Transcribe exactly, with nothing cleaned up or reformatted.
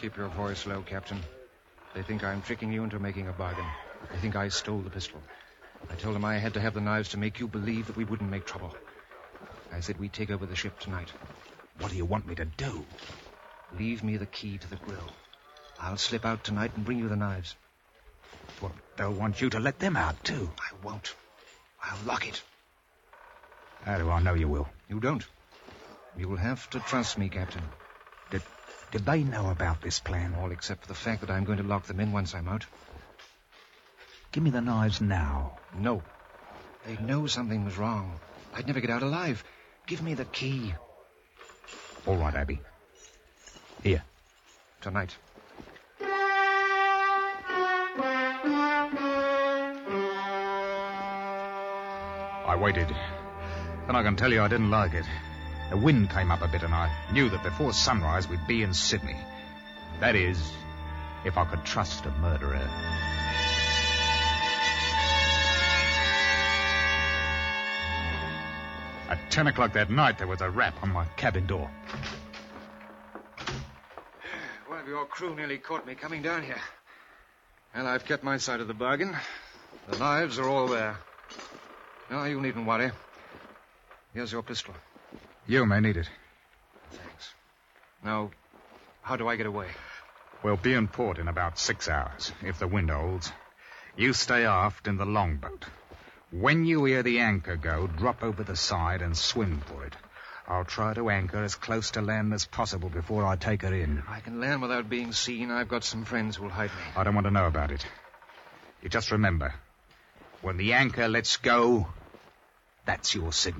Keep your voice low, Captain. They think I'm tricking you into making a bargain. They think I stole the pistol. I told them I had to have the knives to make you believe that we wouldn't make trouble. I said we'd take over the ship tonight. What do you want me to do? Leave me the key to the grill. I'll slip out tonight and bring you the knives. Well, they'll want you to let them out, too. I won't. I'll lock it. How do I know you will? You don't. You'll have to trust me, Captain. Did, did they know about this plan? All except for the fact that I'm going to lock them in once I'm out. Give me the knives now. No. They'd know something was wrong. I'd never get out alive. Give me the key. All right, Abby. Here. Tonight. I waited. And I can tell you I didn't like it. The wind came up a bit and I knew that before sunrise we'd be in Sydney. That is, if I could trust a murderer. At ten o'clock that night, there was a rap on my cabin door. One of your crew nearly caught me coming down here. And I've kept my side of the bargain. The knives are all there. No, you needn't worry. Here's your pistol. You may need it. Thanks. Now, how do I get away? We'll be in port in about six hours, if the wind holds. You stay aft in the longboat. When you hear the anchor go, drop over the side and swim for it. I'll try to anchor as close to land as possible before I take her in. I can land without being seen. I've got some friends who'll hide me. I don't want to know about it. You just remember, when the anchor lets go, that's your signal.